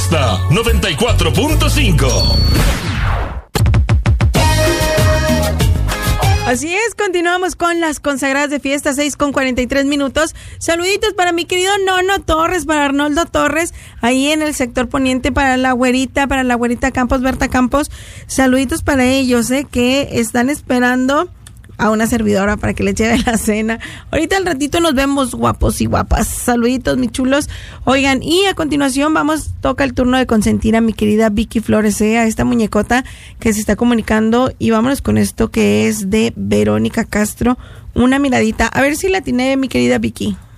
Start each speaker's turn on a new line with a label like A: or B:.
A: Fiesta 94.5.
B: Así es, continuamos con las consagradas de fiesta, 6:43. Saluditos para mi querido Nono Torres, para Arnoldo Torres, ahí en el sector poniente, para la güerita Campos, Berta Campos. Saluditos para ellos, que están esperando a una servidora para que les lleve la cena. Ahorita al ratito nos vemos, guapos y guapas. Saluditos, mis chulos. Oigan, y a continuación toca el turno de consentir a mi querida Vicky Flores, a esta muñecota que se está comunicando, y vámonos con esto que es de Verónica Castro. Una miradita, a ver si la atiné, mi querida Vicky.